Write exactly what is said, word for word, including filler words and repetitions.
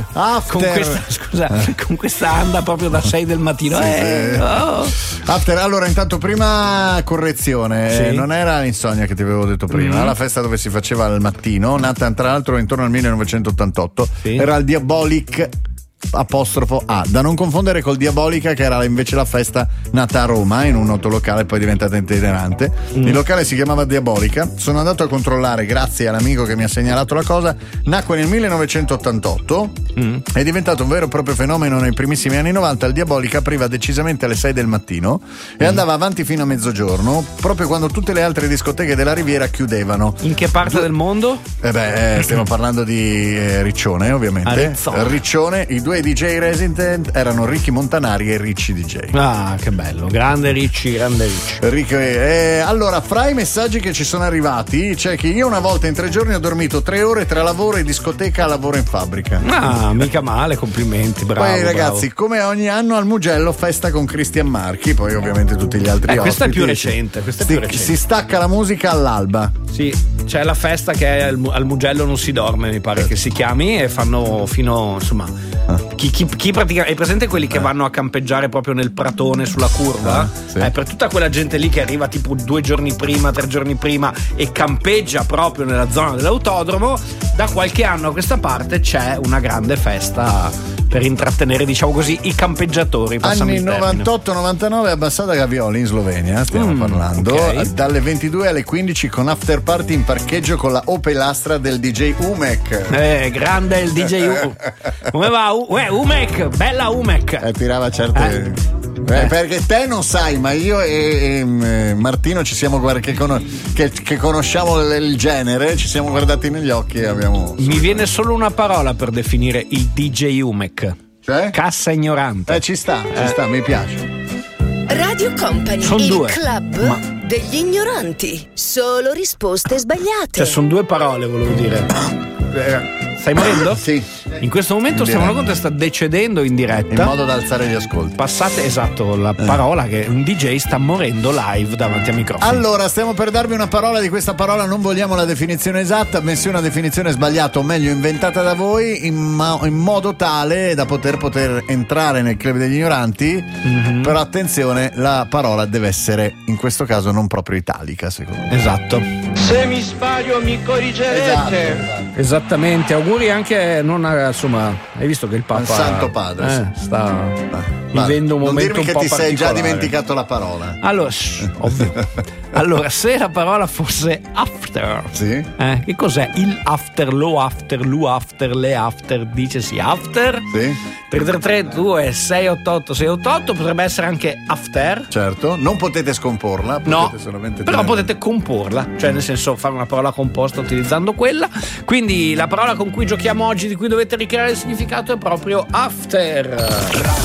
After. Con questa, scusa, con questa anda proprio da sei del mattino. Sì, eh, sì. oh. After, allora intanto prima correzione, Sì. eh, non era l'insonnia che ti avevo detto prima, Mm. la festa dove si faceva al mattino, nata tra l'altro intorno al millenovecentottantotto, Sì. era il Diabolic apostrofo A, da non confondere col Diabolica, che era invece la festa nata a Roma in un noto locale poi diventata itinerante. Mm. Il locale si chiamava Diabolica, sono andato a controllare grazie all'amico che mi ha segnalato la cosa. Nacque nel millenovecentottantotto, Mm. è diventato un vero e proprio fenomeno nei primissimi anni novanta. Il Diabolica apriva decisamente alle sei del mattino e andava avanti fino a mezzogiorno, proprio quando tutte le altre discoteche della Riviera chiudevano. In che parte del mondo? Eh beh, eh, stiamo parlando di eh, Riccione, ovviamente. A Rizzone. Riccione, i due D J resident erano Ricky Montanari e Ricci D J. Ah, che bello, grande Ricci, grande Ricci. Ricky, eh, allora, fra i messaggi che ci sono arrivati c'è che io una volta in tre giorni ho dormito tre ore tra lavoro e discoteca a lavoro in fabbrica. Ah, mica male, complimenti, bravo. Poi ragazzi, bravo. come ogni anno al Mugello festa con Cristian Marchi, poi ovviamente tutti gli altri Eh, questa è ospiti. più recente, questa è si, più recente. si stacca la musica all'alba. Sì, c'è la festa che è al, Mu- al Mugello non si dorme, mi pare che si chiami, e fanno fino, insomma, chi, chi, chi pratica, è presente quelli che vanno a campeggiare proprio nel pratone sulla curva? Ah, sì. Eh, per tutta quella gente lì che arriva tipo due giorni prima, tre giorni prima e campeggia proprio nella zona dell'autodromo, da qualche anno a questa parte c'è una grande festa per intrattenere, diciamo così, i campeggiatori. passami Anni il termine. novantotto novantanove a Bassada Gavioli in Slovenia, stiamo Mm, parlando, ok. dalle ventidue alle quindici con after party in parcheggio con la Opel Astra del D J Umek. Eh, grande il D J U. Come va? U- Uè, Umek, bella Umek. Eh, tirava certe. Eh. Eh, perché te non sai, ma io e, e, eh, Martino ci siamo guardati che, cono- che, che conosciamo l- il genere, ci siamo guardati negli occhi e abbiamo. Mi viene solo una parola per definire il D J Umek. Cioè? Cassa ignorante. Eh, ci sta, ci Eh. sta, mi piace. Radio Company, Son il due. club Ma- degli ignoranti. Solo risposte sbagliate. Cioè, sono due parole, volevo dire. Eh, Stai morendo? Sì, In questo momento In Stefano diretta. Conte sta decedendo in in diretta. modo da alzare gli ascolti. Passate esatto la parola che un D J sta morendo live davanti a microfono. Allora, stiamo per darvi una parola. Di questa parola non vogliamo la definizione esatta, bensì una definizione sbagliata, o meglio inventata da voi, in, ma- in modo tale da poter, poter entrare nel club degli ignoranti. Mhm. Però attenzione, la parola deve essere, in questo caso, non proprio italica, secondo me. Esatto. Se mi sbaglio mi corrigerete. Esatto, esatto. Esattamente, auguri anche non a, insomma, hai visto che il Papa Al Santo Padre, eh, sì. sta Guarda, vivendo un non momento dirmi un che po' ti sei già particolare. dimenticato la parola. Allora, shh, ovvio. Allora, se la parola fosse after, Sì? eh, che cos'è il after, lo after, lu after, le after, dicesi after? Sì? tre tre tre due sei otto otto sei otto otto potrebbe essere anche after. Certo. Non potete scomporla, potete No, solamente però tenere- potete comporla, cioè nel senso fare una parola composta utilizzando quella. Quindi la parola con cui giochiamo oggi, di cui dovete ricreare il significato, è proprio after.